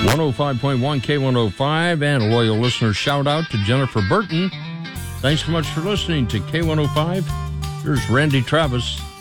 105.1 K105, and a loyal listener shout out to Jennifer Burton. Thanks so much for listening to K105. Here's Randy Travis.